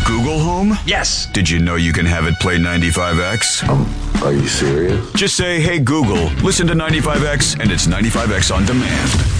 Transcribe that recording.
Google Home? Yes. Did you know you can have it play 95X? Are you serious? Just say, hey Google, listen to 95X, and it's 95X on demand.